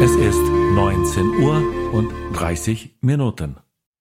Es ist 19:30 Uhr.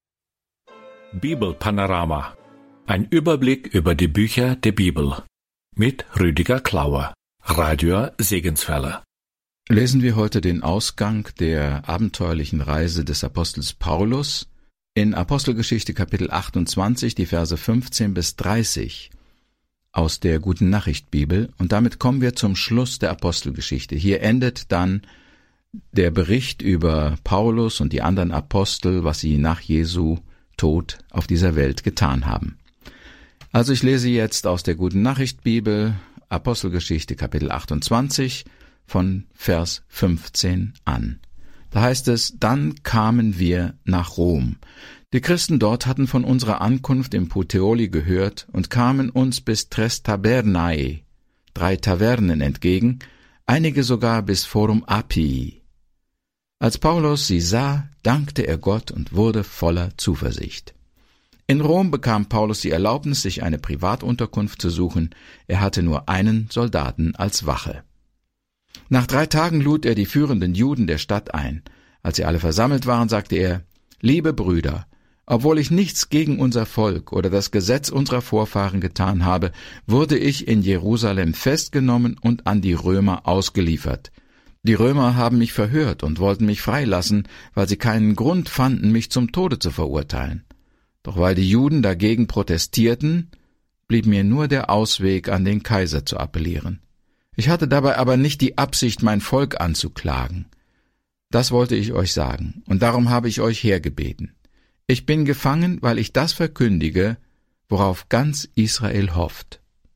Bibelpanorama. Ein Überblick über die Bücher der Bibel. Mit Rüdiger Klauer, Radio Segenswelle. Lesen wir heute den Ausgang der abenteuerlichen Reise des Apostels Paulus in Apostelgeschichte Kapitel 28, die Verse 15 bis 30 aus der Guten Nachricht Bibel. Und damit kommen wir zum Schluss der Apostelgeschichte. Hier endet dann der Bericht über Paulus und die anderen Apostel, was sie nach Jesu Tod auf dieser Welt getan haben. Also ich lese jetzt aus der Guten Nachricht Bibel Apostelgeschichte Kapitel 28 von Vers 15 an. Da heißt es: Dann kamen wir nach Rom. Die Christen dort hatten von unserer Ankunft im Puteoli gehört und kamen uns bis Tres Tabernae, 3 Tavernen, entgegen, einige sogar bis Forum Appii. Als Paulus sie sah, dankte er Gott und wurde voller Zuversicht. In Rom bekam Paulus die Erlaubnis, sich eine Privatunterkunft zu suchen. Er hatte nur einen Soldaten als Wache. Nach 3 Tagen lud er die führenden Juden der Stadt ein. Als sie alle versammelt waren, sagte er: Liebe Brüder, obwohl ich nichts gegen unser Volk oder das Gesetz unserer Vorfahren getan habe, wurde ich in Jerusalem festgenommen und an die Römer ausgeliefert. Die Römer haben mich verhört und wollten mich freilassen, weil sie keinen Grund fanden, mich zum Tode zu verurteilen. Doch weil die Juden dagegen protestierten, blieb mir nur der Ausweg, an den Kaiser zu appellieren. Ich hatte dabei aber nicht die Absicht, mein Volk anzuklagen. Das wollte ich euch sagen, und darum habe ich euch hergebeten. Ich bin gefangen, weil ich das verkündige, worauf ganz Israel hofft.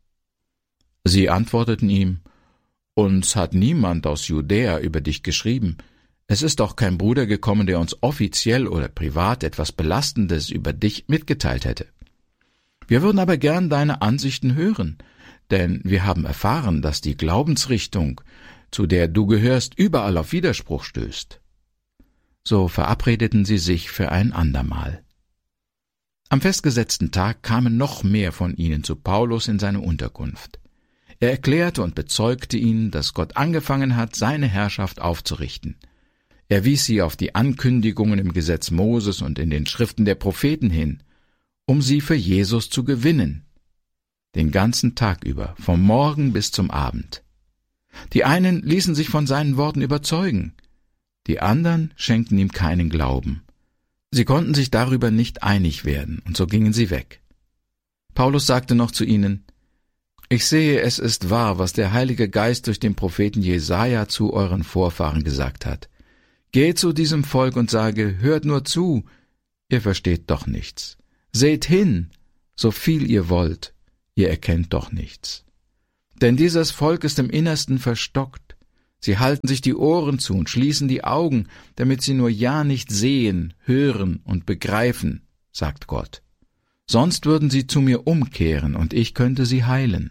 Sie antworteten ihm: Uns hat niemand aus Judäa über dich geschrieben. Es ist doch kein Bruder gekommen, der uns offiziell oder privat etwas Belastendes über dich mitgeteilt hätte. Wir würden aber gern deine Ansichten hören, denn wir haben erfahren, dass die Glaubensrichtung, zu der du gehörst, überall auf Widerspruch stößt. So verabredeten sie sich für ein andermal. Am festgesetzten Tag kamen noch mehr von ihnen zu Paulus in seine Unterkunft. Er erklärte und bezeugte ihnen, dass Gott angefangen hat, seine Herrschaft aufzurichten. Er wies sie auf die Ankündigungen im Gesetz Moses und in den Schriften der Propheten hin, um sie für Jesus zu gewinnen. Den ganzen Tag über, vom Morgen bis zum Abend. Die einen ließen sich von seinen Worten überzeugen, die anderen schenkten ihm keinen Glauben. Sie konnten sich darüber nicht einig werden, und so gingen sie weg. Paulus sagte noch zu ihnen: Ich sehe, es ist wahr, was der Heilige Geist durch den Propheten Jesaja zu euren Vorfahren gesagt hat. Geht zu diesem Volk und sage: Hört nur zu, ihr versteht doch nichts. Seht hin, so viel ihr wollt, ihr erkennt doch nichts. Denn dieses Volk ist im Innersten verstockt. Sie halten sich die Ohren zu und schließen die Augen, damit sie nur ja nicht sehen, hören und begreifen, sagt Gott. Sonst würden sie zu mir umkehren, und ich könnte sie heilen.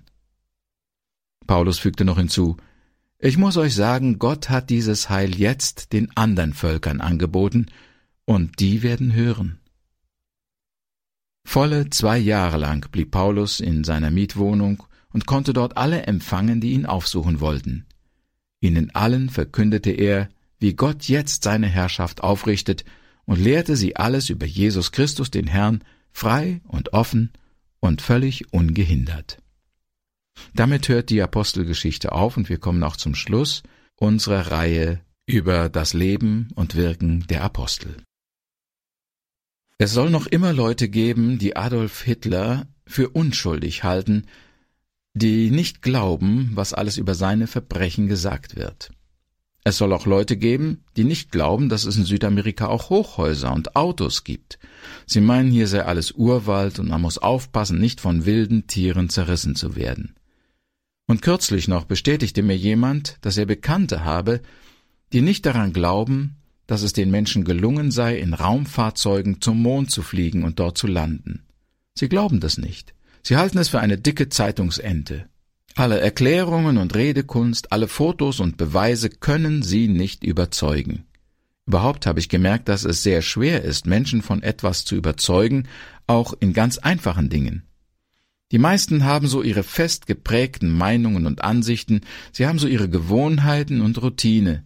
Paulus fügte noch hinzu: Ich muss euch sagen, Gott hat dieses Heil jetzt den anderen Völkern angeboten, und die werden hören. Volle 2 Jahre lang blieb Paulus in seiner Mietwohnung und konnte dort alle empfangen, die ihn aufsuchen wollten. Ihnen allen verkündete er, wie Gott jetzt seine Herrschaft aufrichtet, und lehrte sie alles über Jesus Christus, den Herrn, frei und offen und völlig ungehindert. Damit hört die Apostelgeschichte auf, und wir kommen auch zum Schluss unserer Reihe über das Leben und Wirken der Apostel. Es soll noch immer Leute geben, die Adolf Hitler für unschuldig halten, die nicht glauben, was alles über seine Verbrechen gesagt wird. Es soll auch Leute geben, die nicht glauben, dass es in Südamerika auch Hochhäuser und Autos gibt. Sie meinen, hier sei alles Urwald und man muss aufpassen, nicht von wilden Tieren zerrissen zu werden. Und kürzlich noch bestätigte mir jemand, dass er Bekannte habe, die nicht daran glauben, dass es den Menschen gelungen sei, in Raumfahrzeugen zum Mond zu fliegen und dort zu landen. Sie glauben das nicht. Sie halten es für eine dicke Zeitungsente. Alle Erklärungen und Redekunst, alle Fotos und Beweise können sie nicht überzeugen. Überhaupt habe ich gemerkt, dass es sehr schwer ist, Menschen von etwas zu überzeugen, auch in ganz einfachen Dingen. Die meisten haben so ihre fest geprägten Meinungen und Ansichten, sie haben so ihre Gewohnheiten und Routine.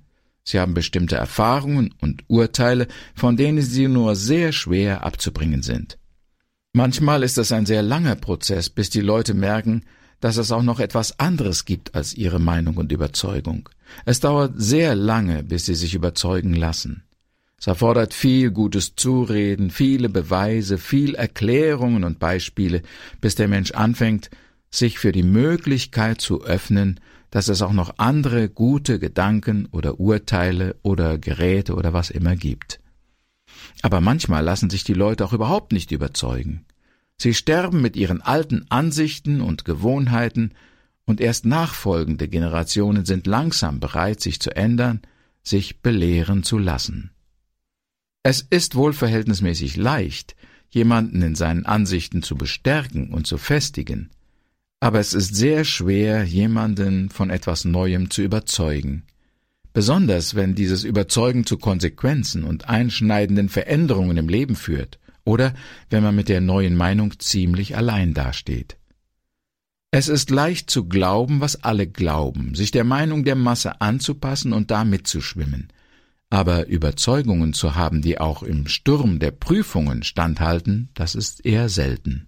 Sie haben bestimmte Erfahrungen und Urteile, von denen sie nur sehr schwer abzubringen sind. Manchmal ist es ein sehr langer Prozess, bis die Leute merken, dass es auch noch etwas anderes gibt als ihre Meinung und Überzeugung. Es dauert sehr lange, bis sie sich überzeugen lassen. Es erfordert viel gutes Zureden, viele Beweise, viel Erklärungen und Beispiele, bis der Mensch anfängt, sich für die Möglichkeit zu öffnen, dass es auch noch andere gute Gedanken oder Urteile oder Geräte oder was immer gibt. Aber manchmal lassen sich die Leute auch überhaupt nicht überzeugen. Sie sterben mit ihren alten Ansichten und Gewohnheiten, und erst nachfolgende Generationen sind langsam bereit, sich zu ändern, sich belehren zu lassen. Es ist wohl verhältnismäßig leicht, jemanden in seinen Ansichten zu bestärken und zu festigen, aber es ist sehr schwer, jemanden von etwas Neuem zu überzeugen. Besonders wenn dieses Überzeugen zu Konsequenzen und einschneidenden Veränderungen im Leben führt oder wenn man mit der neuen Meinung ziemlich allein dasteht. Es ist leicht zu glauben, was alle glauben, sich der Meinung der Masse anzupassen und da mitzuschwimmen. Aber Überzeugungen zu haben, die auch im Sturm der Prüfungen standhalten, das ist eher selten.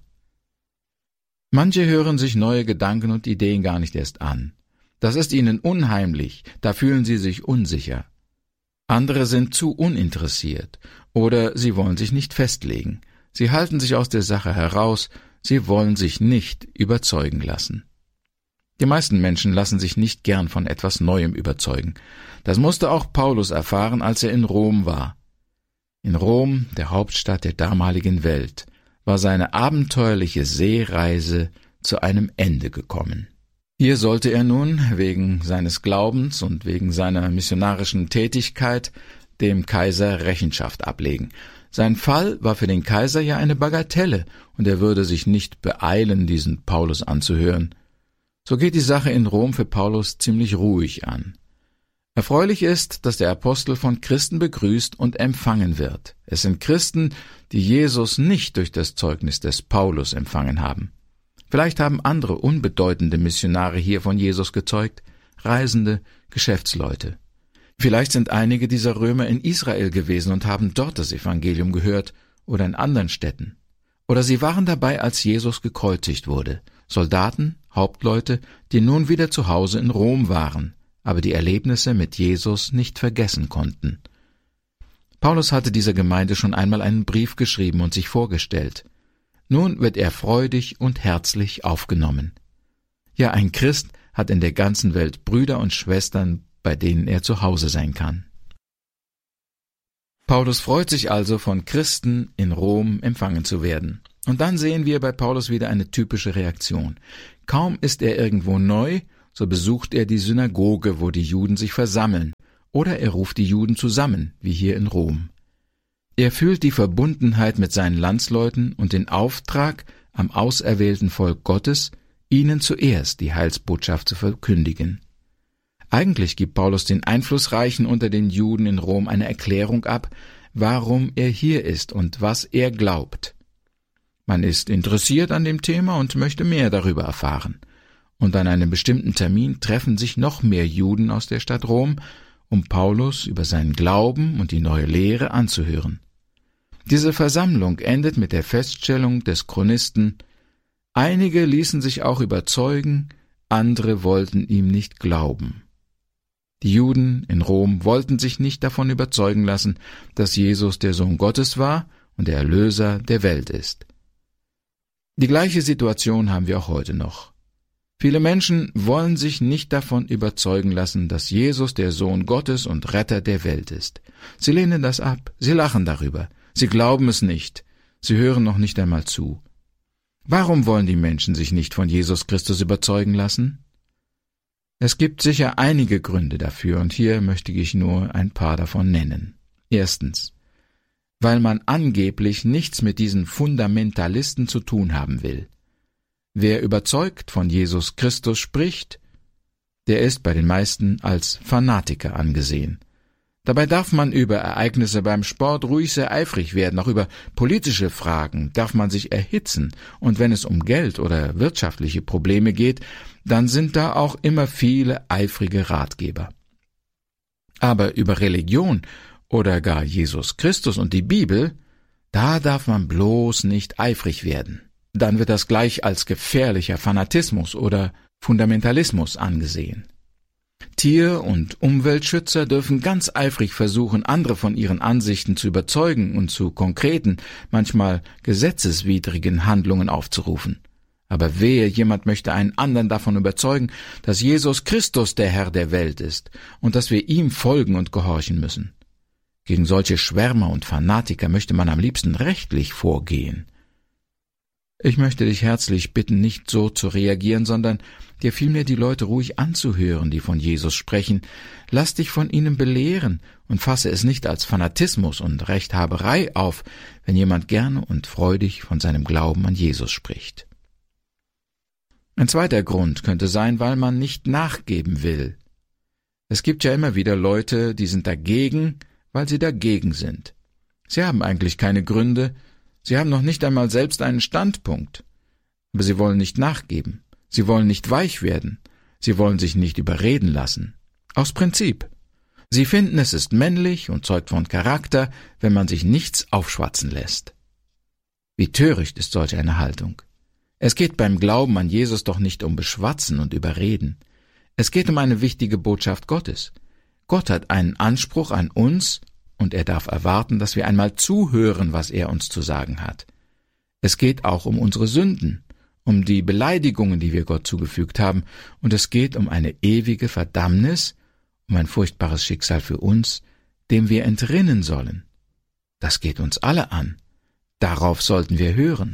Manche hören sich neue Gedanken und Ideen gar nicht erst an. Das ist ihnen unheimlich, da fühlen sie sich unsicher. Andere sind zu uninteressiert oder sie wollen sich nicht festlegen. Sie halten sich aus der Sache heraus, sie wollen sich nicht überzeugen lassen. Die meisten Menschen lassen sich nicht gern von etwas Neuem überzeugen. Das musste auch Paulus erfahren, als er in Rom war. In Rom, der Hauptstadt der damaligen Welt, war seine abenteuerliche Seereise zu einem Ende gekommen. Hier sollte er nun wegen seines Glaubens und wegen seiner missionarischen Tätigkeit dem Kaiser Rechenschaft ablegen. Sein Fall war für den Kaiser ja eine Bagatelle, und er würde sich nicht beeilen, diesen Paulus anzuhören. So geht die Sache in Rom für Paulus ziemlich ruhig an. Erfreulich ist, dass der Apostel von Christen begrüßt und empfangen wird. Es sind Christen, die Jesus nicht durch das Zeugnis des Paulus empfangen haben. Vielleicht haben andere unbedeutende Missionare hier von Jesus gezeugt, Reisende, Geschäftsleute. Vielleicht sind einige dieser Römer in Israel gewesen und haben dort das Evangelium gehört oder in anderen Städten. Oder sie waren dabei, als Jesus gekreuzigt wurde. Soldaten, Hauptleute, die nun wieder zu Hause in Rom waren, aber die Erlebnisse mit Jesus nicht vergessen konnten. Paulus hatte dieser Gemeinde schon einmal einen Brief geschrieben und sich vorgestellt. Nun wird er freudig und herzlich aufgenommen. Ja, ein Christ hat in der ganzen Welt Brüder und Schwestern, bei denen er zu Hause sein kann. Paulus freut sich also, von Christen in Rom empfangen zu werden. Und dann sehen wir bei Paulus wieder eine typische Reaktion. Kaum ist er irgendwo neu, so besucht er die Synagoge, wo die Juden sich versammeln, oder er ruft die Juden zusammen, wie hier in Rom. Er fühlt die Verbundenheit mit seinen Landsleuten und den Auftrag, am auserwählten Volk Gottes, ihnen zuerst die Heilsbotschaft zu verkündigen. Eigentlich gibt Paulus den Einflussreichen unter den Juden in Rom eine Erklärung ab, warum er hier ist und was er glaubt. Man ist interessiert an dem Thema und möchte mehr darüber erfahren. Und an einem bestimmten Termin treffen sich noch mehr Juden aus der Stadt Rom, um Paulus über seinen Glauben und die neue Lehre anzuhören. Diese Versammlung endet mit der Feststellung des Chronisten: Einige ließen sich auch überzeugen, andere wollten ihm nicht glauben. Die Juden in Rom wollten sich nicht davon überzeugen lassen, dass Jesus der Sohn Gottes war und der Erlöser der Welt ist. Die gleiche Situation haben wir auch heute noch. Viele Menschen wollen sich nicht davon überzeugen lassen, dass Jesus der Sohn Gottes und Retter der Welt ist. Sie lehnen das ab, sie lachen darüber, sie glauben es nicht, sie hören noch nicht einmal zu. Warum wollen die Menschen sich nicht von Jesus Christus überzeugen lassen? Es gibt sicher einige Gründe dafür, und hier möchte ich nur ein paar davon nennen. Erstens, weil man angeblich nichts mit diesen Fundamentalisten zu tun haben will. Wer überzeugt von Jesus Christus spricht, der ist bei den meisten als Fanatiker angesehen. Dabei darf man über Ereignisse beim Sport ruhig sehr eifrig werden, auch über politische Fragen darf man sich erhitzen, und wenn es um Geld oder wirtschaftliche Probleme geht, dann sind da auch immer viele eifrige Ratgeber. Aber über Religion oder gar Jesus Christus und die Bibel, da darf man bloß nicht eifrig werden. Dann wird das gleich als gefährlicher Fanatismus oder Fundamentalismus angesehen. Tier- und Umweltschützer dürfen ganz eifrig versuchen, andere von ihren Ansichten zu überzeugen und zu konkreten, manchmal gesetzeswidrigen Handlungen aufzurufen. Aber wehe, jemand möchte einen anderen davon überzeugen, dass Jesus Christus der Herr der Welt ist und dass wir ihm folgen und gehorchen müssen. Gegen solche Schwärmer und Fanatiker möchte man am liebsten rechtlich vorgehen. Ich möchte dich herzlich bitten, nicht so zu reagieren, sondern dir vielmehr die Leute ruhig anzuhören, die von Jesus sprechen. Lass dich von ihnen belehren und fasse es nicht als Fanatismus und Rechthaberei auf, wenn jemand gerne und freudig von seinem Glauben an Jesus spricht. Ein zweiter Grund könnte sein, weil man nicht nachgeben will. Es gibt ja immer wieder Leute, die sind dagegen, weil sie dagegen sind. Sie haben eigentlich keine Gründe, sie haben noch nicht einmal selbst einen Standpunkt. Aber sie wollen nicht nachgeben, sie wollen nicht weich werden, sie wollen sich nicht überreden lassen. Aus Prinzip. Sie finden, es ist männlich und zeugt von Charakter, wenn man sich nichts aufschwatzen lässt. Wie töricht ist solch eine Haltung. Es geht beim Glauben an Jesus doch nicht um Beschwatzen und Überreden. Es geht um eine wichtige Botschaft Gottes. Gott hat einen Anspruch an uns, und er darf erwarten, dass wir einmal zuhören, was er uns zu sagen hat. Es geht auch um unsere Sünden, um die Beleidigungen, die wir Gott zugefügt haben, und es geht um eine ewige Verdammnis, um ein furchtbares Schicksal für uns, dem wir entrinnen sollen. Das geht uns alle an. Darauf sollten wir hören.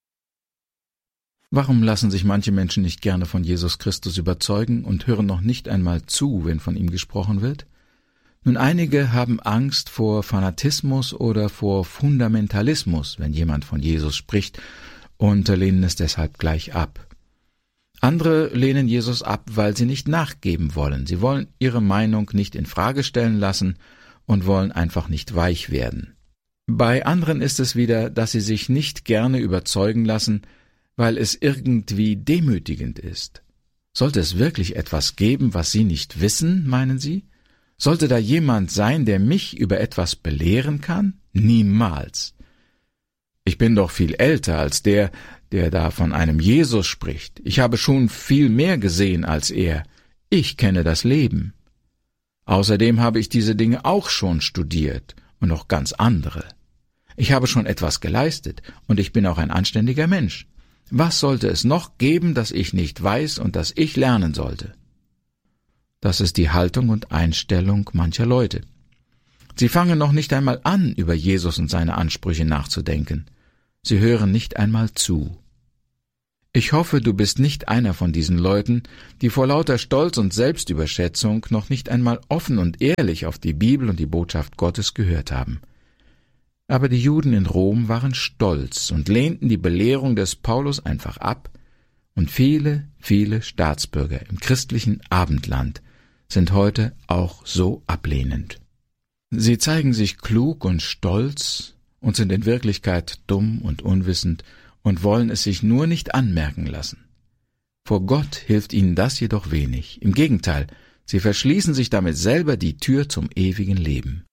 Warum lassen sich manche Menschen nicht gerne von Jesus Christus überzeugen und hören noch nicht einmal zu, wenn von ihm gesprochen wird? Nun, einige haben Angst vor Fanatismus oder vor Fundamentalismus, wenn jemand von Jesus spricht, und lehnen es deshalb gleich ab. Andere lehnen Jesus ab, weil sie nicht nachgeben wollen. Sie wollen ihre Meinung nicht in Frage stellen lassen und wollen einfach nicht weich werden. Bei anderen ist es wieder, dass sie sich nicht gerne überzeugen lassen, weil es irgendwie demütigend ist. Sollte es wirklich etwas geben, was sie nicht wissen, meinen sie? Sollte da jemand sein, der mich über etwas belehren kann? Niemals. Ich bin doch viel älter als der da von einem Jesus spricht. Ich habe schon viel mehr gesehen als er. Ich kenne das Leben. Außerdem habe ich diese Dinge auch schon studiert und noch ganz andere. Ich habe schon etwas geleistet und ich bin auch ein anständiger Mensch. Was sollte es noch geben, das ich nicht weiß und das ich lernen sollte? Das ist die Haltung und Einstellung mancher Leute. Sie fangen noch nicht einmal an, über Jesus und seine Ansprüche nachzudenken. Sie hören nicht einmal zu. Ich hoffe, du bist nicht einer von diesen Leuten, die vor lauter Stolz und Selbstüberschätzung noch nicht einmal offen und ehrlich auf die Bibel und die Botschaft Gottes gehört haben. Aber die Juden in Rom waren stolz und lehnten die Belehrung des Paulus einfach ab, und viele, viele Staatsbürger im christlichen Abendland sind heute auch so ablehnend. Sie zeigen sich klug und stolz und sind in Wirklichkeit dumm und unwissend und wollen es sich nur nicht anmerken lassen. Vor Gott hilft ihnen das jedoch wenig. Im Gegenteil, sie verschließen sich damit selber die Tür zum ewigen Leben.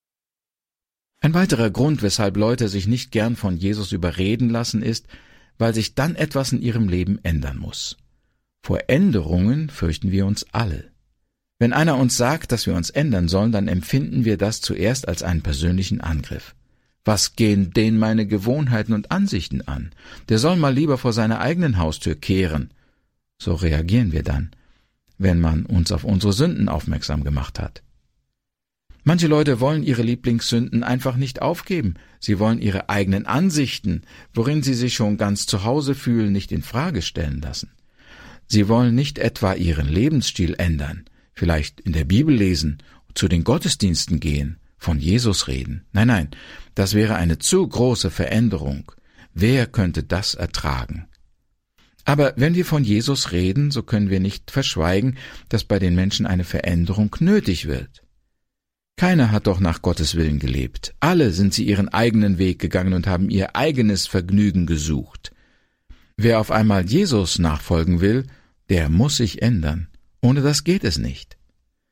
Ein weiterer Grund, weshalb Leute sich nicht gern von Jesus überreden lassen, ist, weil sich dann etwas in ihrem Leben ändern muss. Vor Änderungen fürchten wir uns alle. Wenn einer uns sagt, dass wir uns ändern sollen, dann empfinden wir das zuerst als einen persönlichen Angriff. Was gehen den meine Gewohnheiten und Ansichten an? Der soll mal lieber vor seiner eigenen Haustür kehren. So reagieren wir dann, wenn man uns auf unsere Sünden aufmerksam gemacht hat. Manche Leute wollen ihre Lieblingssünden einfach nicht aufgeben. Sie wollen ihre eigenen Ansichten, worin sie sich schon ganz zu Hause fühlen, nicht in Frage stellen lassen. Sie wollen nicht etwa ihren Lebensstil ändern, vielleicht in der Bibel lesen, zu den Gottesdiensten gehen, von Jesus reden. Nein, das wäre eine zu große Veränderung. Wer könnte das ertragen? Aber wenn wir von Jesus reden, so können wir nicht verschweigen, dass bei den Menschen eine Veränderung nötig wird. Keiner hat doch nach Gottes Willen gelebt. Alle sind sie ihren eigenen Weg gegangen und haben ihr eigenes Vergnügen gesucht. Wer auf einmal Jesus nachfolgen will, der muss sich ändern. Ohne das geht es nicht.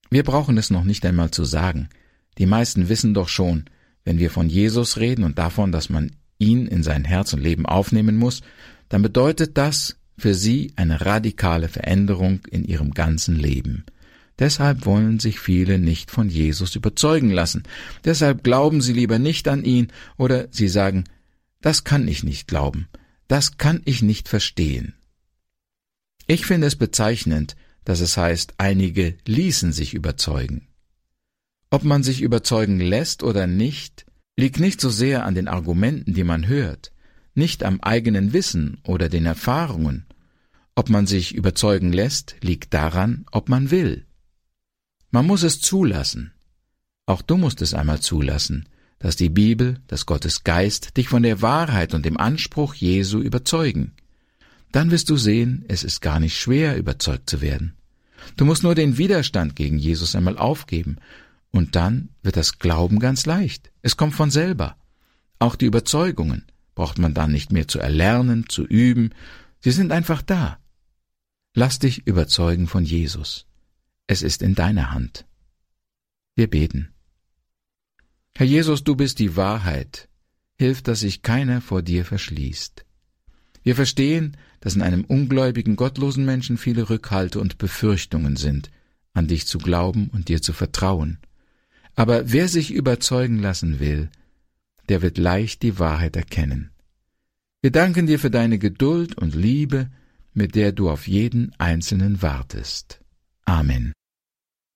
Wir brauchen es noch nicht einmal zu sagen. Die meisten wissen doch schon, wenn wir von Jesus reden und davon, dass man ihn in sein Herz und Leben aufnehmen muss, dann bedeutet das für sie eine radikale Veränderung in ihrem ganzen Leben. Deshalb wollen sich viele nicht von Jesus überzeugen lassen. Deshalb glauben sie lieber nicht an ihn oder sie sagen, das kann ich nicht glauben, das kann ich nicht verstehen. Ich finde es bezeichnend, dass es heißt, einige ließen sich überzeugen. Ob man sich überzeugen lässt oder nicht, liegt nicht so sehr an den Argumenten, die man hört, nicht am eigenen Wissen oder den Erfahrungen. Ob man sich überzeugen lässt, liegt daran, ob man will. Man muss es zulassen. Auch du musst es einmal zulassen, dass die Bibel, dass Gottes Geist dich von der Wahrheit und dem Anspruch Jesu überzeugen. Dann wirst du sehen, es ist gar nicht schwer, überzeugt zu werden. Du musst nur den Widerstand gegen Jesus einmal aufgeben, und dann wird das Glauben ganz leicht. Es kommt von selber. Auch die Überzeugungen braucht man dann nicht mehr zu erlernen, zu üben. Sie sind einfach da. Lass dich überzeugen von Jesus. Es ist in deiner Hand. Wir beten. Herr Jesus, du bist die Wahrheit. Hilf, dass sich keiner vor dir verschließt. Wir verstehen, dass in einem ungläubigen, gottlosen Menschen viele Rückhalte und Befürchtungen sind, an dich zu glauben und dir zu vertrauen. Aber wer sich überzeugen lassen will, der wird leicht die Wahrheit erkennen. Wir danken dir für deine Geduld und Liebe, mit der du auf jeden Einzelnen wartest. Amen.